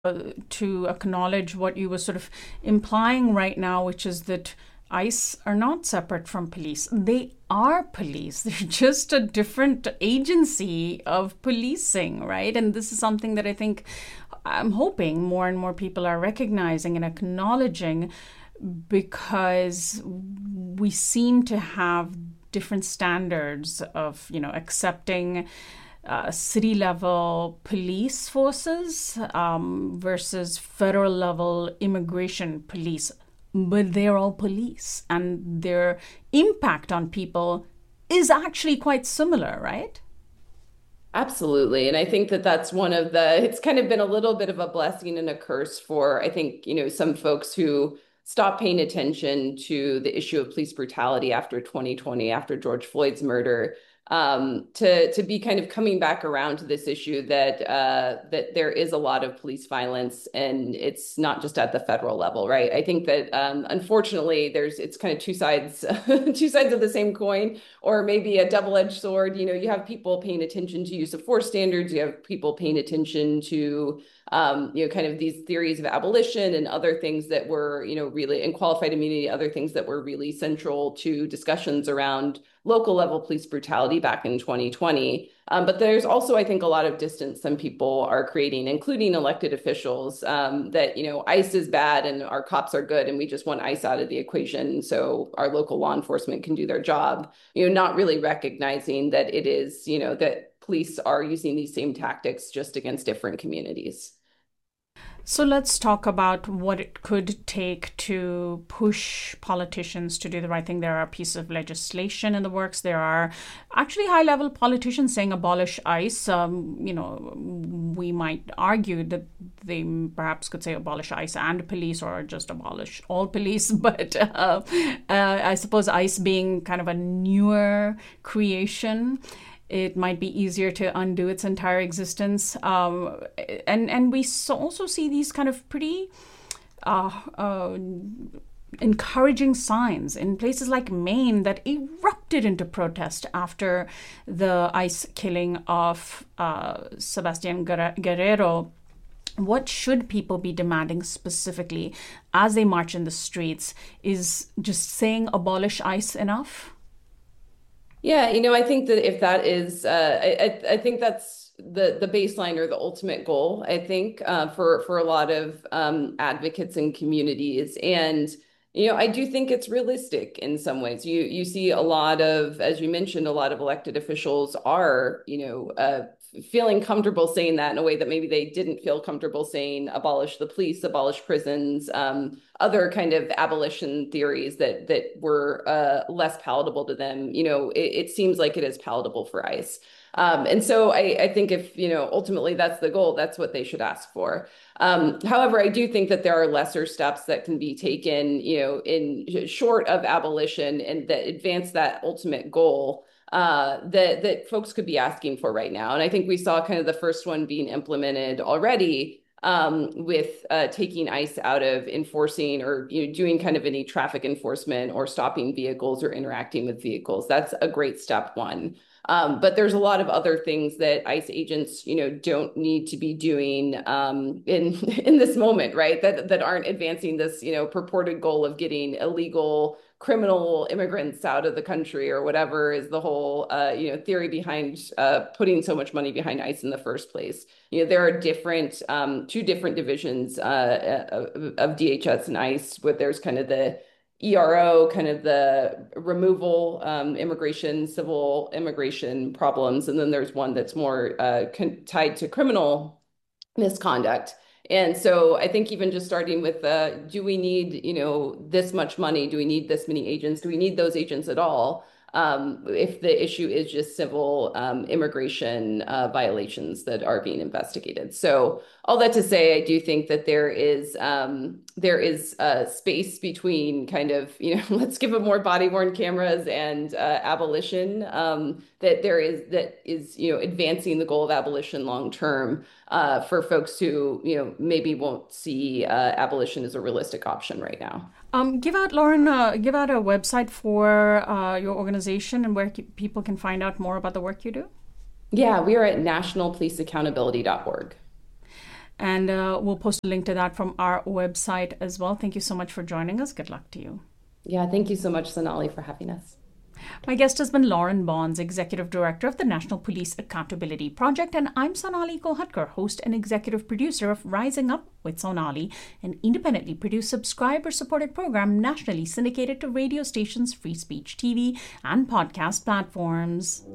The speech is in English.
to acknowledge what you were sort of implying right now, which is that ICE are not separate from police. They are police. They're just a different agency of policing, right? And this is something that I think I'm hoping more and more people are recognizing and acknowledging, because we seem to have different standards of, accepting city level police forces versus federal level immigration police. But they're all police, and their impact on people is actually quite similar, right? Absolutely. And I think that that's it's kind of been a little bit of a blessing and a curse for, I think, some folks who stopped paying attention to the issue of police brutality after 2020, after George Floyd's murder, to be kind of coming back around to this issue that there is a lot of police violence, and it's not just at the federal level, right? I think that unfortunately it's kind of two sides two sides of the same coin, or maybe a double-edged sword. You have people paying attention to use of force standards, you have people paying attention to kind of these theories of abolition and other things that were, really, and qualified immunity, other things that were really central to discussions around local level police brutality back in 2020. But there's also, I think, a lot of distance some people are creating, including elected officials, that, ICE is bad and our cops are good, and we just want ICE out of the equation so our local law enforcement can do their job, not really recognizing that it is, that police are using these same tactics just against different communities. So let's talk about what it could take to push politicians to do the right thing. There are pieces of legislation in the works. There are actually high-level politicians saying abolish ICE. We might argue that they perhaps could say abolish ICE and police, or just abolish all police. But I suppose ICE being kind of a newer creation, it might be easier to undo its entire existence. And we also see these kind of pretty encouraging signs in places like Maine that erupted into protest after the ICE killing of Sebastian Guerrero. What should people be demanding specifically as they march in the streets? Is just saying abolish ICE enough? Yeah, I think that if that is, I think that's the baseline or the ultimate goal, I think, for a lot of advocates and communities. And, I do think it's realistic in some ways. You see a lot of, as you mentioned, a lot of elected officials are, feeling comfortable saying that in a way that maybe they didn't feel comfortable saying abolish the police, abolish prisons, other kind of abolition theories that were less palatable to them. It seems like it is palatable for ICE. And so I think if, ultimately that's the goal, that's what they should ask for. However, I do think that there are lesser steps that can be taken, in short of abolition, and that advance that ultimate goal that folks could be asking for right now. And I think we saw kind of the first one being implemented already, with taking ICE out of enforcing or doing kind of any traffic enforcement or stopping vehicles or interacting with vehicles. That's a great step one. But there's a lot of other things that ICE agents, don't need to be doing in this moment, right? That aren't advancing this, purported goal of getting illegal criminal immigrants out of the country, or whatever is the whole, theory behind putting so much money behind ICE in the first place. There are two different divisions of DHS and ICE, where there's kind of the ERO, kind of the removal, immigration, civil immigration problems. And then there's one that's more tied to criminal misconduct. And so I think even just starting with, do we need, this much money? Do we need this many agents? Do we need those agents at all? If the issue is just civil immigration violations that are being investigated. So all that to say, I do think that there is space between kind of, let's give them more body-worn cameras and abolition, that is advancing the goal of abolition long term, for folks who maybe won't see abolition as a realistic option right now. Give out a website for your organization and where people can find out more about the work you do. Yeah, we are at nationalpoliceaccountability.org. And we'll post a link to that from our website as well. Thank you so much for joining us. Good luck to you. Yeah, thank you so much, Sonali, for having us. My guest has been Lauren Bonds, Executive Director of the National Police Accountability Project, and I'm Sonali Kolhatkar, host and executive producer of Rising Up with Sonali, an independently produced subscriber-supported program nationally syndicated to radio stations, free speech TV, and podcast platforms.